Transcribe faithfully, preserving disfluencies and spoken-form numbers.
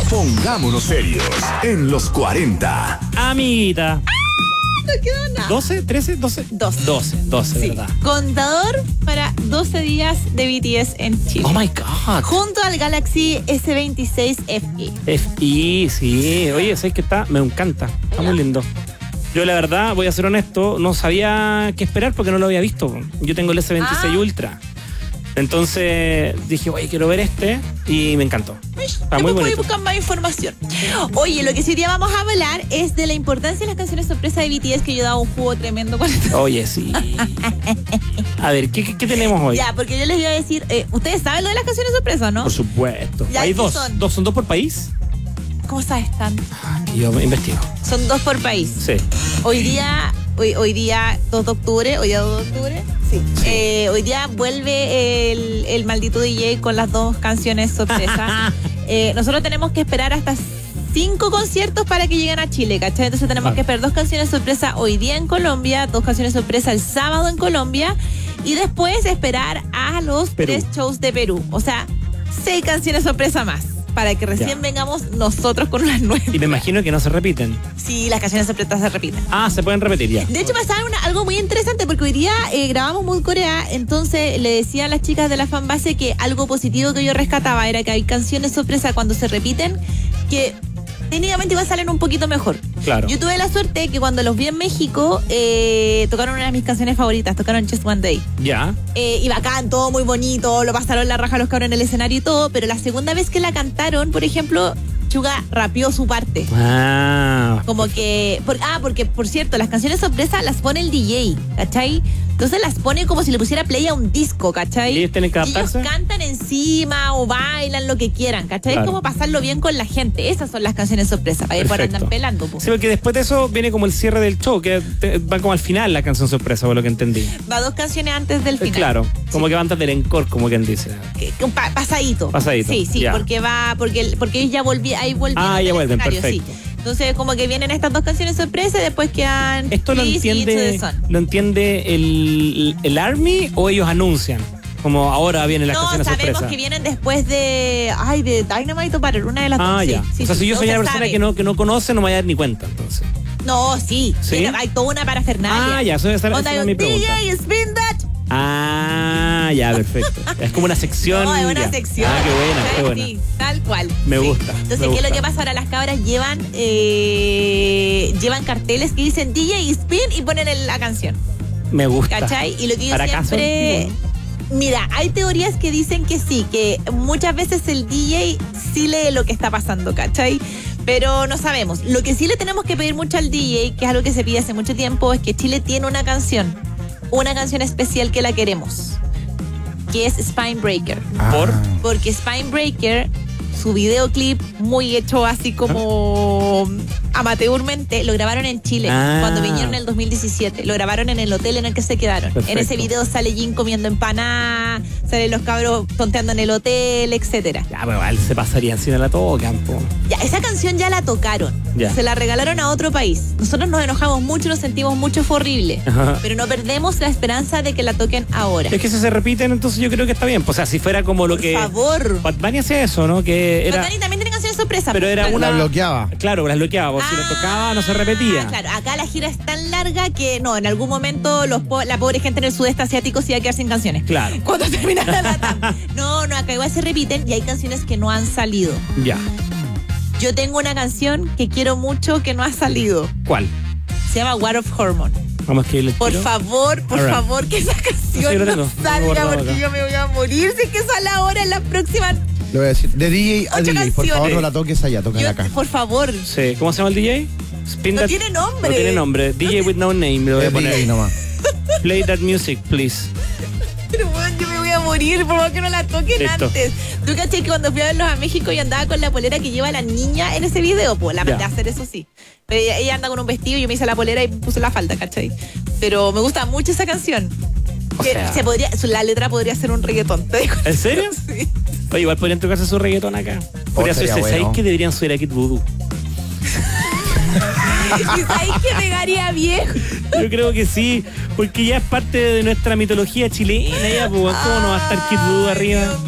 Pongámonos serios en los cuarenta. Amiguita. No quedó nada. ¿doce? ¿trece? ¿doce? doce. doce, doce, Sí. ¿verdad? Contador para doce días de B T S en Chile. Oh my God. Junto al Galaxy S veintiséis F E. F I, sí. Oye, ¿sabes qué está? Me encanta. Está muy lindo. Yo, la verdad, voy a ser honesto, no sabía qué esperar porque no lo había visto. Yo tengo el S veintiséis Ah. Ultra. Entonces dije, oye, quiero ver este y me encantó. Está muy Después bonito. buscar más información. Oye, lo que sí hoy día vamos a hablar es de la importancia de las canciones sorpresa de B T S, que yo daba un jugo tremendo con esto. Oye, sí. A ver, ¿qué, qué, qué tenemos hoy? Ya, porque yo les voy a decir, eh, ustedes saben lo de las canciones sorpresa, ¿no? Por supuesto. Ya, Hay ¿qué dos. son? dos. ¿Son dos por país? ¿Cómo sabes tanto? Y yo investigo. Son dos por país. Sí. Hoy día, hoy, hoy día dos de octubre, hoy día dos de octubre. Sí. Eh, hoy día vuelve el, el maldito D J con las dos canciones sorpresa. eh, nosotros tenemos que esperar hasta cinco conciertos para que lleguen a Chile, ¿cachai? Entonces tenemos Vale. que esperar dos canciones sorpresa hoy día en Colombia, dos canciones sorpresa el sábado en Colombia y después esperar a los Perú. tres shows de Perú. O sea, seis canciones sorpresa más. Para que recién Ya. vengamos nosotros con unas nuevas. Y me imagino que no se repiten. Sí, las canciones sorpresas se repiten. Ah, se pueden repetir ya. De hecho, pasaba una- algo muy interesante porque hoy día eh, grabamos Mood Corea, entonces le decía a las chicas de la fanbase que algo positivo que yo rescataba era que hay canciones sorpresa cuando se repiten que técnicamente igual salen un poquito mejor. Claro. Yo tuve la suerte que cuando los vi en México eh, tocaron una de mis canciones favoritas, tocaron Just One Day. Ya. Eh, y bacán, todo muy bonito, lo pasaron la raja los cabros en el escenario y todo, pero la segunda vez que la cantaron, por ejemplo, Chuga rapeó su parte. Ah. Como que. Por, ah, porque por cierto, las canciones sorpresa las pone el D J, ¿cachai? Entonces las pone como si le pusiera play a un disco, ¿cachai? ¿Y ellos tienen que Y ellos adaptarse? cantan encima o bailan lo que quieran, ¿cachai? Claro. Es como pasarlo bien con la gente. Esas son las canciones sorpresa, para ir por Perfecto. andan pelando. Po. Sí, porque después de eso viene como el cierre del show, que te- va como al final la canción sorpresa, por lo que entendí. Va dos canciones antes del Eh, final. Claro, como que va antes del encore, como quien dice. Que- que un pa- pasadito. Pasadito, Sí, sí, ya. porque va, porque, porque ellos ya volvieron, ahí volvieron. Ah, ya al vuelven, escenario, perfecto. sí. Entonces, como que vienen estas dos canciones sorpresa y después quedan. ¿Esto lo Please y Into entiende, the Sun. lo entiende el, el Army o ellos anuncian? Como ahora vienen las No, canciones sabemos sorpresa. que vienen después de. Ay, de Dynamite o Butter, una de las Ah, dos. ya. Sí, sí, o sea, sí, si yo no soy se una persona sabe. que no, que no conoce, no me voy a dar ni cuenta, entonces. No, sí. ¿Sí? Tiene- hay toda una parafernalia. Ah, ya, eso esa- esa Onda, era mi pregunta. D J, spin that. Ah, ya, perfecto. Es como una sección. No, es una ya. sección. Ah, qué buena, qué Sí, buena. sí, tal cual. Me Sí. gusta, Entonces, me ¿qué es lo gusta. que pasa ahora? Las cabras llevan eh, llevan carteles que dicen D J spin y ponen en la canción. Me gusta. ¿Cachai? Y lo que yo ¿Para caso? siempre. Mira, hay teorías que dicen que sí, que muchas veces el D J sí lee lo que está pasando, ¿cachai? Pero no sabemos. Lo que sí le tenemos que pedir mucho al D J, que es algo que se pide hace mucho tiempo, es que Chile tiene una canción, una canción especial que la queremos, que es Spinebreaker. ¿Por? Porque Spinebreaker, su videoclip muy hecho así como amateurmente, lo grabaron en Chile Ah. cuando vinieron en el dos mil diecisiete. Lo grabaron en el hotel en el que se quedaron. Perfecto. En ese video sale Jin comiendo empanada, salen los cabros tonteando en el hotel, etcétera. Ya, pero igual se pasarían si no la tocan, po. Ya, esa canción ya la tocaron. Ya. Se la regalaron a otro país. Nosotros nos enojamos mucho, nos sentimos mucho, fue horrible. Ajá. Pero no perdemos la esperanza de que la toquen ahora. Es que si se repiten, entonces yo creo que está bien. O sea, si fuera como lo Por que. favor. Bad Bunny hacía eso, ¿no? Que era. Bad Bunny también tiene canciones sorpresa. Pero era Claro. una. La bloqueaba. Claro, las bloqueaba. Por si la tocaba, no se repetía. Ah, claro, acá la gira es tan larga que no, en algún momento los po- la pobre gente en el sudeste asiático se iba a quedar sin canciones. Claro. Cuando terminara la tanda. No, no, acá igual se repiten y hay canciones que no han salido. Ya. Yo tengo una canción que quiero mucho que no ha salido. ¿Cuál? Se llama War of Hormone. Vamos a escribirle. el Por tiro. favor, por All right. favor, que esa Sí, canción lo no tengo. salga Guardado porque acá. yo me voy a morir si es que sale ahora en la próxima. Le voy a decir, de D J a Ocho D J, por canciones. favor no la toques allá, tócala Yo, acá. por favor. Sí. ¿Cómo se llama el D J? Spin No that- tiene nombre. No tiene nombre. D J with no name. Le voy a Es D J poner. nomás. Play that music, please. Pero bueno, yo me voy a morir, por favor que no la toquen Listo. antes. ¿Tú caché que cuando fui a verlos a México y andaba con la polera que lleva la niña en ese video? Pues la mandé Ya. a hacer, eso sí. Pero ella, ella anda con un vestido y yo me hice la polera y puse la falda, ¿cachai? Pero me gusta mucho esa canción. O Que sea- se podría, su- la letra podría ser un reggaetón, te digo. ¿En serio? Sí. Oye, igual podrían tocarse su reggaetón acá. Podría sería ser, ¿sabéis bueno. que deberían subir a Kid Voodoo? Y sabéis que pegaría viejo. Yo creo que sí, porque ya es parte de nuestra mitología chilena, ya, pues, ¿cómo no va a estar Kid Voodoo Ay, arriba? Dios